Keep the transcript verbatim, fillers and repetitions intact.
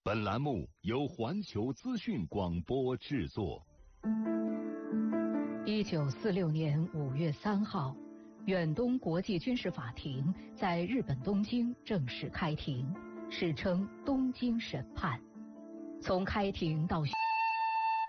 本栏目由环球资讯广播制作。 一九四六年五月三号，远东国际军事法庭在日本东京正式开庭，史称东京审判。从开庭到